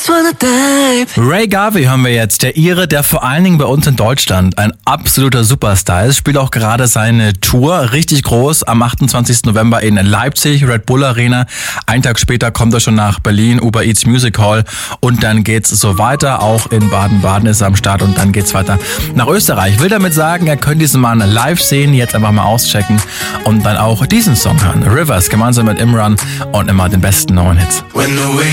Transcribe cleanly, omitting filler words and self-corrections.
Ray Garvey hören wir jetzt, der Ire, der vor allen Dingen bei uns in Deutschland ein absoluter Superstar ist, spielt auch gerade seine Tour richtig groß am 28. November in Leipzig, Red Bull Arena. Einen Tag später kommt er schon nach Berlin, Uber Eats Music Hall und dann geht's so weiter. Auch in Baden-Baden ist er am Start und dann geht's weiter nach Österreich. Will damit sagen, ihr könnt diesen Mann live sehen, jetzt einfach mal auschecken und dann auch diesen Song hören. Rivers gemeinsam mit Imran und immer den besten neuen Hits.